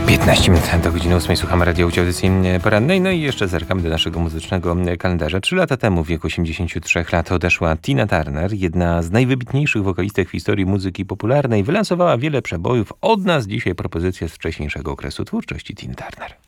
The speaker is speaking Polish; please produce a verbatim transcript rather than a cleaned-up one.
piętnaście minut do godziny ósmej słuchamy Radio Audycji Porannej. No i jeszcze zerkamy do naszego muzycznego kalendarza. Trzy lata temu, w wieku osiemdziesięciu trzech lat, odeszła Tina Turner, jedna z najwybitniejszych wokalistek w historii muzyki popularnej. Wylansowała wiele przebojów. Od nas dzisiaj propozycja z wcześniejszego okresu twórczości Tina Turner.